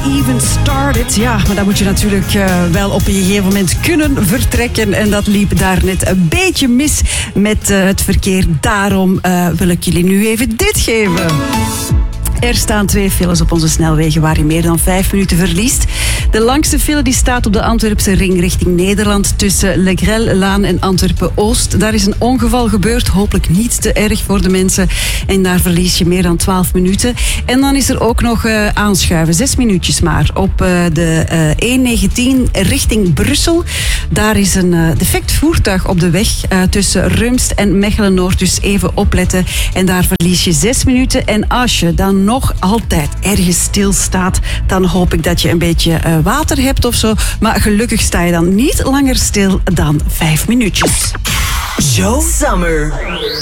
even started. Ja, maar dan moet je natuurlijk wel op een gegeven moment kunnen vertrekken. En dat liep daar net een beetje mis met het verkeer. Daarom wil ik jullie nu even dit geven. Er staan 2 files op onze snelwegen waar je meer dan 5 minuten verliest. De langste file die staat op de Antwerpse ring richting Nederland tussen Le Grelle-Laan en Antwerpen-Oost. Daar is een ongeval gebeurd, hopelijk niet te erg voor de mensen. En daar verlies je meer dan 12 minuten. En dan is er ook nog aanschuiven, 6 minuutjes maar, op de E19 richting Brussel. Daar is een defect voertuig op de weg tussen Rumst en Mechelen-Noord, dus even opletten. En daar verlies je 6 minuten. En als je dan nog altijd ergens stilstaat, dan hoop ik dat je een beetje water hebt of zo. Maar gelukkig sta je dan niet langer stil dan 5 minuutjes. Joe Summer.